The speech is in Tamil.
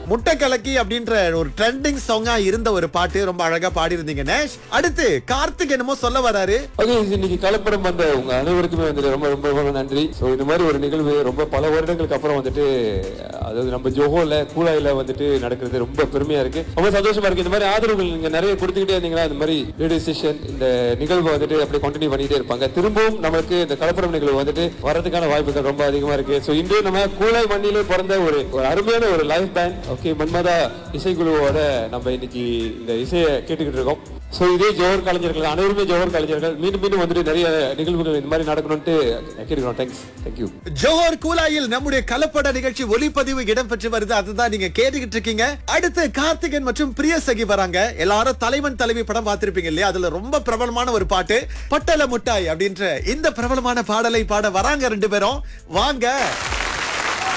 முட்டை கலக்கி அப்படின்ற ஒரு ட்ரெண்டிங் சாங்கா இருந்த ஒரு பாட்டு ரொம்ப அழகா பாடி இருந்தீங்க நேஷ். அடுத்து கார்த்திக் என்னமோ சொல்ல வராரு. ஓகே, இன்னைக்கு கலப்படம் வந்த உங்க அனைவருக்குமே வந்துட்டு ரொம்ப ரொம்ப ரொம்ப நன்றி. ஸோ இந்த மாதிரி ஒரு நிகழ்வு ரொம்ப பல வருடங்களுக்கு அப்புறம் வந்துட்டு, அதாவது நம்ம ஜோஹோல கூலாயில வந்துட்டு நடக்கிறது ரொம்ப பெருமையா இருக்கு, ரொம்ப சந்தோஷமா இருக்கு. இந்த மாதிரி ஆதரவுகள் நீங்க நிறைய கொடுத்துக்கிட்டே இருந்தீங்கன்னா இந்த மாதிரி ரேடியோ ஸ்டேஷன் இந்த நிகழ்வு வந்துட்டு அப்படியே கண்டினியூ பண்ணிட்டே இருப்பாங்க. திரும்பவும் நமக்கு இந்த கலப்படம் நிகழ்வு வந்துட்டு வரதுக்கான வாய்ப்புகள் ரொம்ப அதிகமா இருக்கு. ஸோ இன்று நம்ம கூலாய் மண்ணிலே பிறந்த ஒரு அருமையான ஒரு லைவ் பேண்ட் ஓகே மன்மதா இசைக்குழுவோட நம்ம இன்னைக்கு இந்த இசையை கேட்டுக்கிட்டு இருக்கோம். ஸோ இதே ஜோஹர் கலைஞர்கள் அனைவருமே ஜோஹர் கலைஞர்கள் மீண்டும் மீண்டும் வந்துட்டு நிறைய நிகழ்வுகள் இந்த மாதிரி நடக்கணும்ட்டு கேட்டுக்கிறோம். தேங்க்யூ. ஜோஹர் கூலாயில் நம்முடைய கலப்பட நிகழ்ச்சி ஒலிப்பதிவு இடம்பெற்று வருது, அதுதான் நீங்க கேட்டுக்கிட்டு இருக்கீங்க. அடுத்து கார்த்திகன் மற்றும் பிரியசகி வராங்க. எல்லாரும் தலைவன் தலைவி படம் பார்த்திருப்பீங்க இல்லையா? அதுல ரொம்ப பிரபலமான ஒரு பாட்டு பட்டல முட்டாய் அப்படின்ற இந்த பிரபலமான பாடலை பாட வராங்க ரெண்டு பேரும். வாங்க.